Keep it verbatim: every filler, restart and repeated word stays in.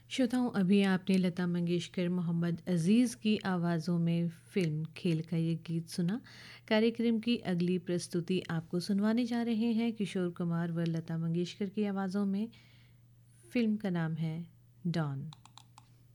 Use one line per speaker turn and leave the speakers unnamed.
श्रोताओं, अभी आपने लता मंगेशकर, मोहम्मद अज़ीज़ की आवाज़ों में फ़िल्म खेल का ये गीत सुना। कार्यक्रम की अगली प्रस्तुति आपको सुनवाने जा रहे हैं किशोर कुमार व लता मंगेशकर की आवाज़ों में। फ़िल्म का नाम है डॉन।